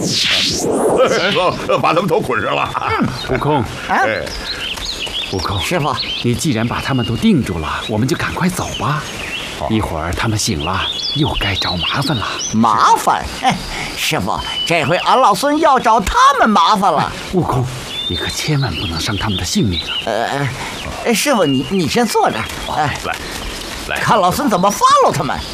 把他们都捆上了。 悟空， 哎， 悟空， 师傅， 你既然把他们都定住了，我们就赶快走吧。一会儿他们醒了，又该找麻烦了。 麻烦？师傅，这回俺老孙要找他们麻烦了。 悟空，你可千万不能伤他们的性命啊！ 师傅，你先坐着。 来， 看老孙怎么 follow 他们。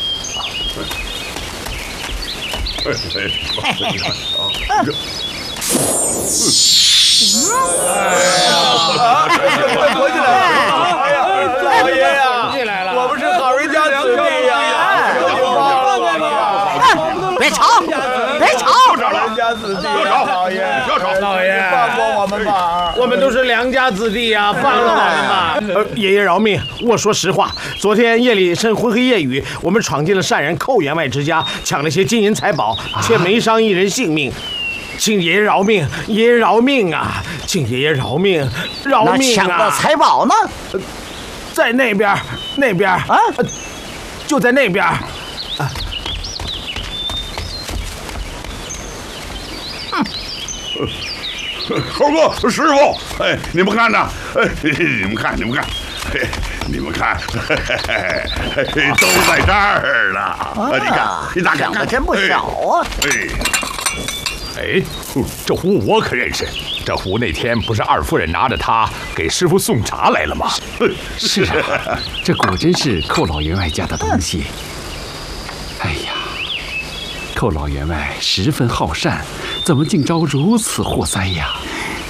回去了，老爷呀，我们是好人家子弟呀， 别吵，别吵！ 良家子弟，老爷， 老爷， 放过我们吧！ 我们都是良家子弟呀，放了我们吧！爷爷饶命！我说实话，昨天夜里趁昏黑夜雨，我们闯进了善人寇员外之家，抢了些金银财宝，却没伤一人性命。请爷爷饶命！爷爷饶命啊！请爷爷饶命！饶命啊！ 那抢的财宝呢？ 在那边啊，就在那边。 猴哥，师傅，哎，你们看呐，哎，你们看，都在这儿呢。你看，你打开， 抢的真不少啊！ 哎，这壶我可认识，这壶那天不是二夫人拿着它给师傅送茶来了吗？ 是啊，这果真是寇老员外家的东西。哎呀，寇老员外十分好善，怎么竟招如此祸灾呀？